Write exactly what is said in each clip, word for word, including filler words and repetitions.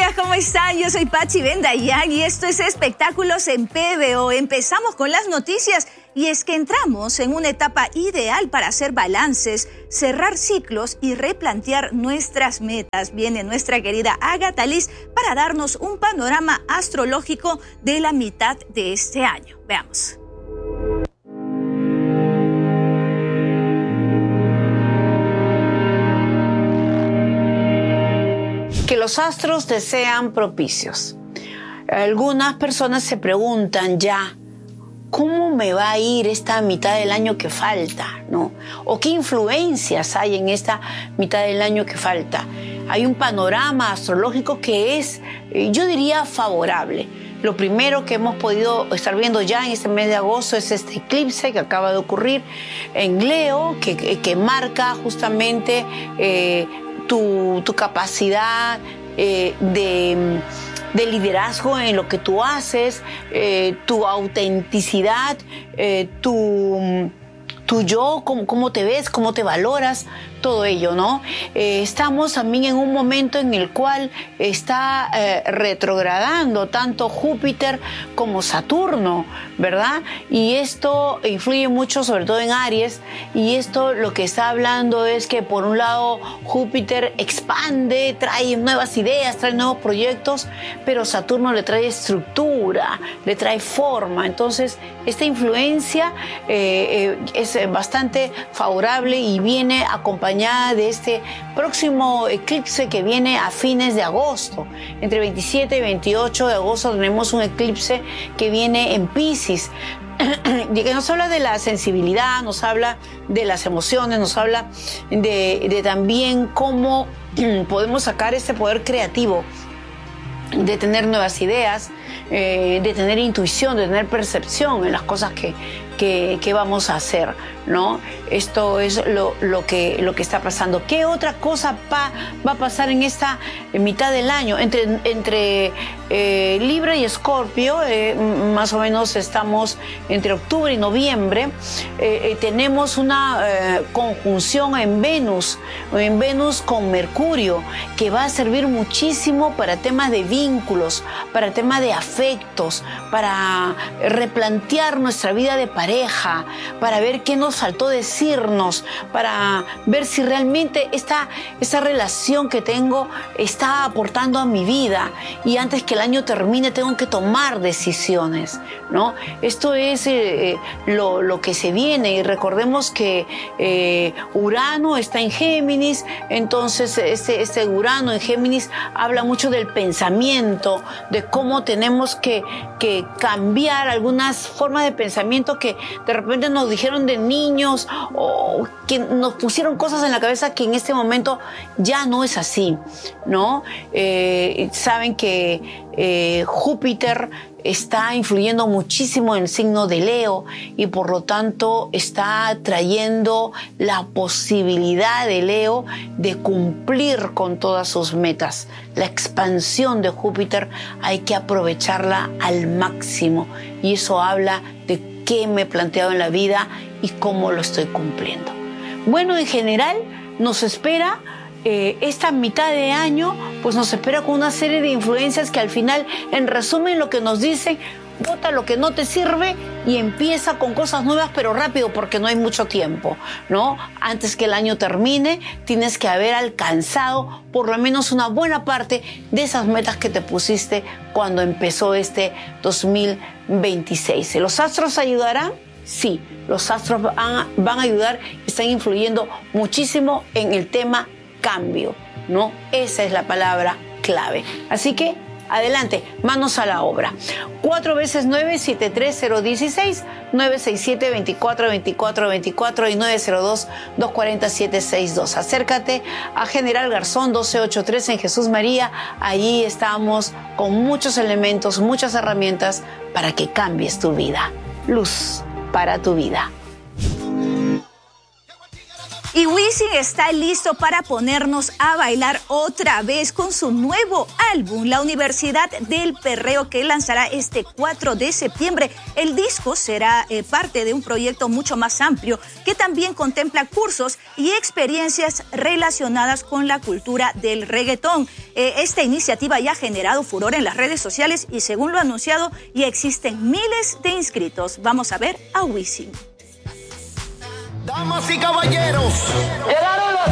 días, ¿cómo están? Yo soy Pachi Bendayán y esto es Espectáculos en P B O. Empezamos con las noticias y es que entramos en una etapa ideal para hacer balances, cerrar ciclos y replantear nuestras metas. Viene nuestra querida Agatha Liz para darnos un panorama astrológico de la mitad de este año. Veamos. Que los astros te sean propicios. Algunas personas se preguntan ya, ¿cómo me va a ir esta mitad del año que falta? ¿No? ¿O qué influencias hay en esta mitad del año que falta? Hay un panorama astrológico que es, yo diría, favorable. Lo primero que hemos podido estar viendo ya en este mes de agosto es este eclipse que acaba de ocurrir en Leo, que, que, que marca justamente eh, tu, tu capacidad eh, de, de liderazgo en lo que tú haces, eh, tu autenticidad, eh, tu, tu yo, cómo, cómo te ves, cómo te valoras, todo ello, ¿no? Eh, estamos también en un momento en el cual está eh, retrogradando tanto Júpiter como Saturno, ¿verdad? Y esto influye mucho, sobre todo en Aries, y esto lo que está hablando es que por un lado Júpiter expande, trae nuevas ideas, trae nuevos proyectos, pero Saturno le trae estructura, le trae forma. Entonces, esta influencia eh, eh, es bastante favorable y viene acompañada de este próximo eclipse que viene a fines de agosto. Entre veintisiete y veintiocho de agosto tenemos un eclipse que viene en Piscis y que nos habla de la sensibilidad, nos habla de las emociones, nos habla de, de también cómo podemos sacar ese poder creativo, de tener nuevas ideas, eh, de tener intuición, de tener percepción en las cosas que, que, que vamos a hacer, ¿no? Esto es lo, lo, que, lo que está pasando. ¿Qué otra cosa pa, va a pasar en esta mitad del año? Entre, entre eh, Libra y Escorpio, eh, más o menos estamos entre octubre y noviembre, eh, eh, tenemos una eh, conjunción en Venus, en Venus con Mercurio, que va a servir muchísimo para temas de vínculos, para temas de afectos, para replantear nuestra vida de pareja, para ver qué nos faltó decirnos, para ver si realmente esta, esta relación que tengo está aportando a mi vida y antes que el año termine tengo que tomar decisiones, ¿no? Esto es eh, lo, lo que se viene y recordemos que eh, Urano está en Géminis, entonces este, este Urano en Géminis habla mucho del pensamiento, de cómo tenemos que, que cambiar algunas formas de pensamiento que de repente nos dijeron de niños o que nos pusieron cosas en la cabeza que en este momento ya no es así, ¿no? Eh, saben que eh, Júpiter está influyendo muchísimo en el signo de Leo y por lo tanto está trayendo la posibilidad de Leo de cumplir con todas sus metas. La expansión de Júpiter hay que aprovecharla al máximo y eso habla de qué me he planteado en la vida y cómo lo estoy cumpliendo. Bueno, en general nos espera Eh, esta mitad de año, pues nos espera con una serie de influencias que al final, en resumen, lo que nos dicen, bota lo que no te sirve y empieza con cosas nuevas, pero rápido, porque no hay mucho tiempo, ¿no? Antes que el año termine, tienes que haber alcanzado por lo menos una buena parte de esas metas que te pusiste cuando empezó este dos mil veintiséis. ¿Los astros ayudarán? Sí, los astros van, van a ayudar, están influyendo muchísimo en el tema cambio, ¿no? Esa es la palabra clave. Así que, adelante, manos a la obra. cuatro veces nueve, siete tres cero uno seis, nueve seis siete, veinticuatro, veinticuatro, veinticuatro y nueve cero dos, dos cuatro cero, siete seis dos. Acércate a General Garzón doce ochenta y tres en Jesús María. Allí estamos con muchos elementos, muchas herramientas para que cambies tu vida. Luz para tu vida. Y Wisin está listo para ponernos a bailar otra vez con su nuevo álbum, La Universidad del Perreo, que lanzará este cuatro de septiembre. El disco será eh, parte de un proyecto mucho más amplio que también contempla cursos y experiencias relacionadas con la cultura del reggaetón. Eh, esta iniciativa ya ha generado furor en las redes sociales y, según lo anunciado, ya existen miles de inscritos. Vamos a ver a Wisin. Damas y caballeros, llegaron los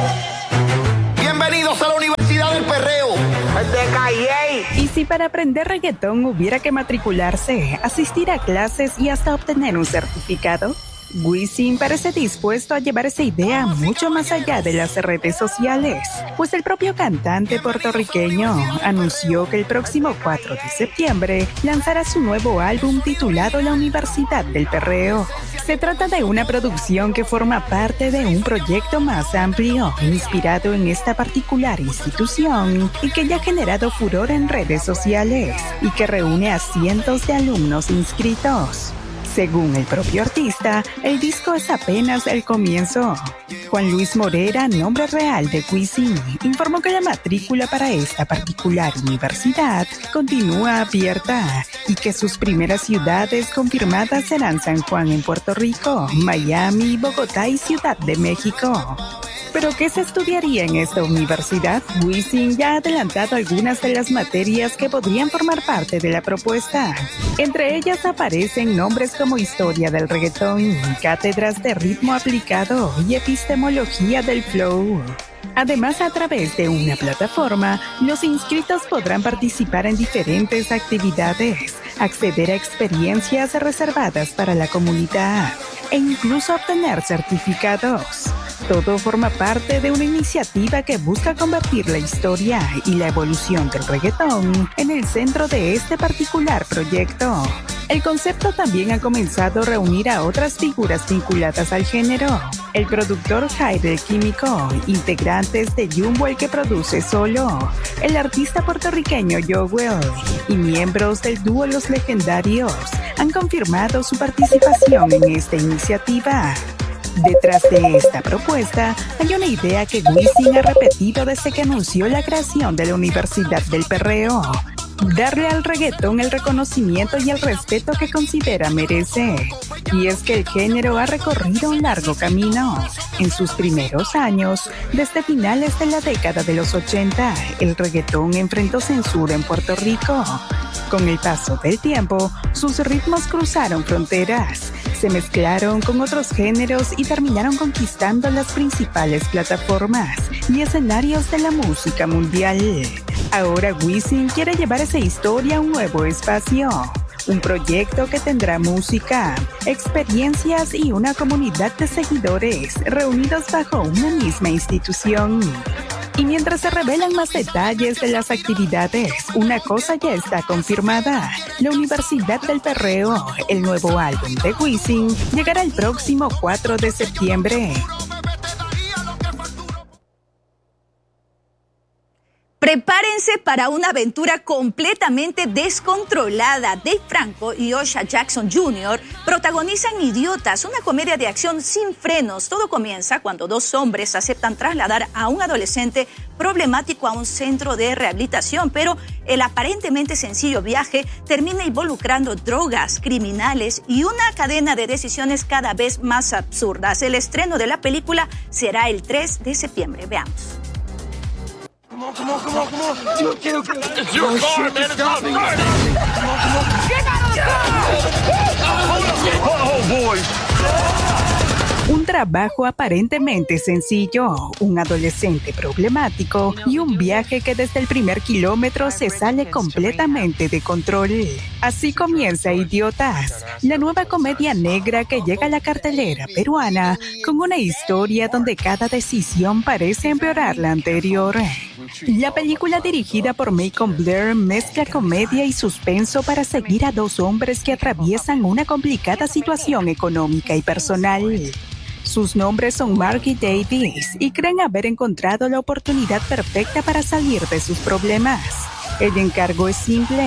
reyes. Bienvenidos a la Universidad del Perreo. De Calle. Y si para aprender reggaetón hubiera que matricularse, asistir a clases y hasta obtener un certificado, Wisin parece dispuesto a llevar esa idea mucho más allá de las redes sociales, pues el propio cantante puertorriqueño anunció que el próximo cuatro de septiembre lanzará su nuevo álbum titulado La Universidad del Perreo. Se trata de una producción que forma parte de un proyecto más amplio, inspirado en esta particular institución y que ya ha generado furor en redes sociales y que reúne a cientos de alumnos inscritos. Según el propio artista, el disco es apenas el comienzo. Juan Luis Morera, nombre real de Wisin, informó que la matrícula para esta particular universidad continúa abierta y que sus primeras ciudades confirmadas serán San Juan en Puerto Rico, Miami, Bogotá y Ciudad de México. ¿Pero qué se estudiaría en esta universidad? Wisin ya ha adelantado algunas de las materias que podrían formar parte de la propuesta. Entre ellas aparecen nombres como historia del reggaetón, cátedras de ritmo aplicado y epistemología del flow. Además, a través de una plataforma, los inscritos podrán participar en diferentes actividades, acceder a experiencias reservadas para la comunidad e incluso obtener certificados. Todo forma parte de una iniciativa que busca convertir la historia y la evolución del reggaetón en el centro de este particular proyecto. El concepto también ha comenzado a reunir a otras figuras vinculadas al género. El productor Jair el Químico, integrantes de Jumbo el que produce solo, el artista puertorriqueño Joel y miembros del dúo Los Legendarios han confirmado su participación en esta iniciativa. Detrás de esta propuesta hay una idea que Wisin ha repetido desde que anunció la creación de la Universidad del Perreo: darle al reggaetón el reconocimiento y el respeto que considera merece. Y es que el género ha recorrido un largo camino. En sus primeros años, desde finales de la década de los ochenta, el reggaetón enfrentó censura en Puerto Rico. Con el paso del tiempo, sus ritmos cruzaron fronteras, se mezclaron con otros géneros y terminaron conquistando las principales plataformas y escenarios de la música mundial. Ahora Wisin quiere llevar esa historia a un nuevo espacio. Un proyecto que tendrá música, experiencias y una comunidad de seguidores reunidos bajo una misma institución. Y mientras se revelan más detalles de las actividades, una cosa ya está confirmada: la Universidad del Perreo, el nuevo álbum de Wisin, llegará el próximo cuatro de septiembre. Prepárense para una aventura completamente descontrolada. Dave Franco y Osha Jackson junior protagonizan Idiotas, una comedia de acción sin frenos. Todo comienza cuando dos hombres aceptan trasladar a un adolescente problemático a un centro de rehabilitación, pero el aparentemente sencillo viaje termina involucrando drogas, criminales y una cadena de decisiones cada vez más absurdas. El estreno de la película será el tres de septiembre. Veamos. Come on, come on, come on, come on. You can't get it. It's your car, man. It's not mine. Come on, come on. Get out of the car! Oh, boy. Un trabajo aparentemente sencillo, un adolescente problemático y un viaje que desde el primer kilómetro se sale completamente de control. Así comienza Idiotas, la nueva comedia negra que llega a la cartelera peruana con una historia donde cada decisión parece empeorar la anterior. La película, dirigida por Macon Blair, mezcla comedia y suspenso para seguir a dos hombres que atraviesan una complicada situación económica y personal. Sus nombres son Mark y Davis y creen haber encontrado la oportunidad perfecta para salir de sus problemas. El encargo es simple: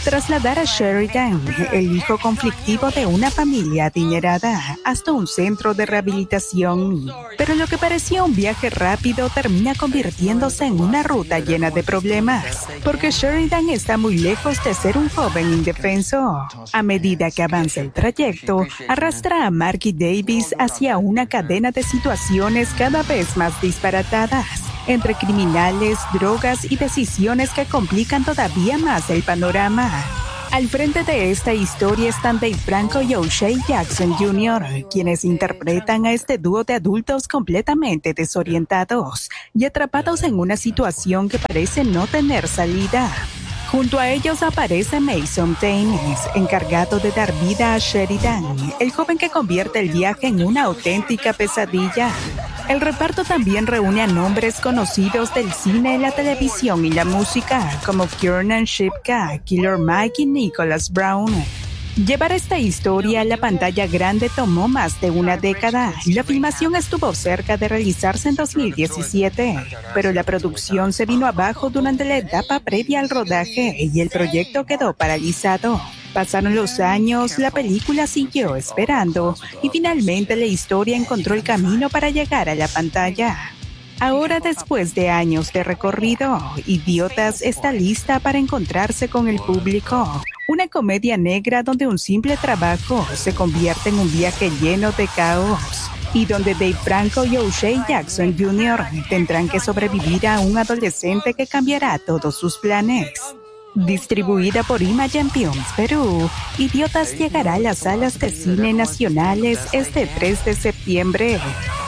trasladar a Sheridan, el hijo conflictivo de una familia adinerada, hasta un centro de rehabilitación. Pero lo que parecía un viaje rápido termina convirtiéndose en una ruta llena de problemas, porque Sheridan está muy lejos de ser un joven indefenso. A medida que avanza el trayecto, arrastra a Marky Davis hacia una cadena de situaciones cada vez más disparatadas, entre criminales, drogas y decisiones que complican todavía más el panorama. Al frente de esta historia están Dave Franco y O'Shea Jackson junior, quienes interpretan a este dúo de adultos completamente desorientados y atrapados en una situación que parece no tener salida. Junto a ellos aparece Mason Thames, encargado de dar vida a Sheridan, el joven que convierte el viaje en una auténtica pesadilla. El reparto también reúne a nombres conocidos del cine, la televisión y la música, como Kiernan Shipka, Killer Mike y Nicholas Brown. Llevar esta historia a la pantalla grande tomó más de una década. La filmación estuvo cerca de realizarse en dos mil diecisiete, pero la producción se vino abajo durante la etapa previa al rodaje y el proyecto quedó paralizado. Pasaron los años, la película siguió esperando y finalmente la historia encontró el camino para llegar a la pantalla. Ahora, después de años de recorrido, Idiotas está lista para encontrarse con el público. Una comedia negra donde un simple trabajo se convierte en un viaje lleno de caos, y donde Dave Franco y O'Shea Jackson junior tendrán que sobrevivir a un adolescente que cambiará todos sus planes. Distribuida por Imagine Films Perú, Idiotas llegará a las salas de cine nacionales este tres de septiembre.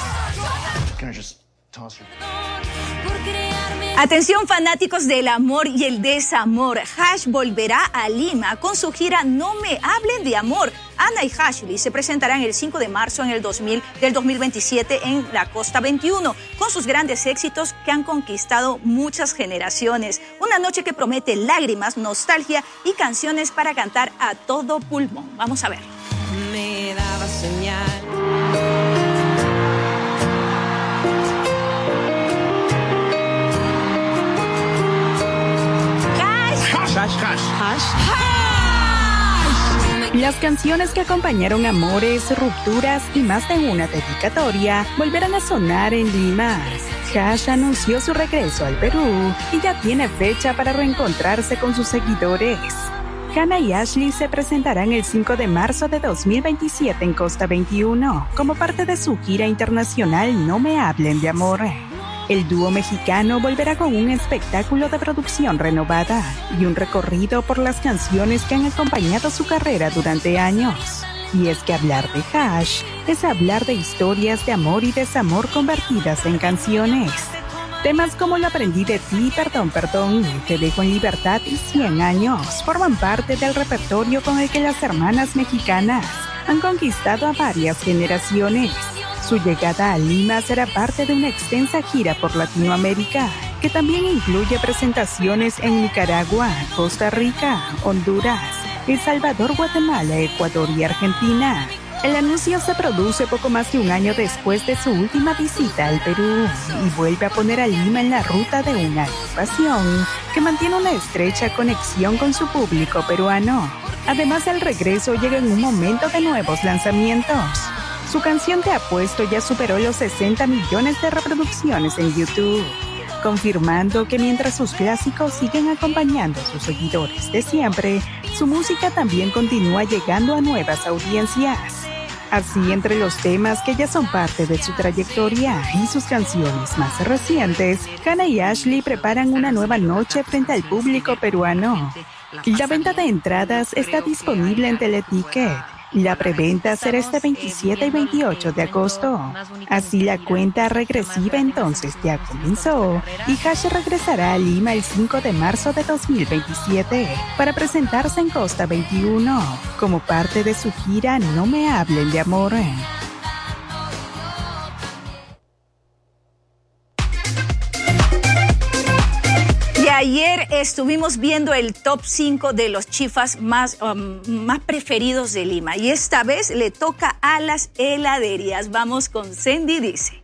Atención fanáticos del amor y el desamor, Hash volverá a Lima con su gira No Me Hablen de Amor. Ana y Ashley se presentarán el cinco de marzo en el dos mil, del dos mil veintisiete en la Costa veintiuno, con sus grandes éxitos que han conquistado muchas generaciones. Una noche que promete lágrimas, nostalgia y canciones para cantar a todo pulmón. Vamos a ver. Me daba señal. Hash, hash. Las canciones que acompañaron amores, rupturas y más de una dedicatoria volverán a sonar en Lima. Hash anunció su regreso al Perú y ya tiene fecha para reencontrarse con sus seguidores. Hannah y Ashley se presentarán el cinco de marzo de dos mil veintisiete en Costa veintiuno como parte de su gira internacional No Me Hablen de Amor. El dúo mexicano volverá con un espectáculo de producción renovada y un recorrido por las canciones que han acompañado su carrera durante años. Y es que hablar de Hash es hablar de historias de amor y desamor convertidas en canciones. Temas como Lo aprendí de ti, Perdón, perdón, Te dejo en libertad y cien años forman parte del repertorio con el que las hermanas mexicanas han conquistado a varias generaciones. Su llegada a Lima será parte de una extensa gira por Latinoamérica, que también incluye presentaciones en Nicaragua, Costa Rica, Honduras, El Salvador, Guatemala, Ecuador y Argentina. El anuncio se produce poco más de un año después de su última visita al Perú y vuelve a poner a Lima en la ruta de una agrupación que mantiene una estrecha conexión con su público peruano. Además, el regreso llega en un momento de nuevos lanzamientos. Su canción Te Apuesto ya superó los sesenta millones de reproducciones en YouTube, confirmando que mientras sus clásicos siguen acompañando a sus seguidores de siempre, su música también continúa llegando a nuevas audiencias. Así, entre los temas que ya son parte de su trayectoria y sus canciones más recientes, Hannah y Ashley preparan una nueva noche frente al público peruano. La venta de entradas está disponible en Teleticket. La preventa será este veintisiete y veintiocho de agosto. Así la cuenta regresiva entonces ya comenzó y Hash regresará a Lima el cinco de marzo de dos mil veintisiete para presentarse en Costa veintiuno como parte de su gira No Me Hablen de Amor. Ayer estuvimos viendo el top cinco de los chifas más, um, más preferidos de Lima y esta vez le toca a las heladerías. Vamos con Sandy Dice.